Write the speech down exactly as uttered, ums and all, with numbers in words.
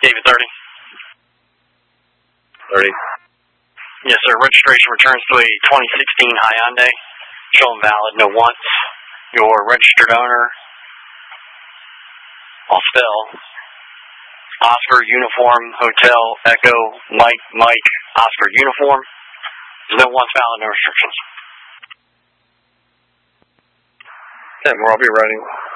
David thirty. thirty. Yes, sir. Registration returns to a twenty sixteen Hyundai. Showing valid, no wants. Your registered owner, I'll spell, Oscar Uniform Hotel Echo Mike Mike Oscar Uniform. There's no wants, valid, no restrictions. ten more, I'll be writing.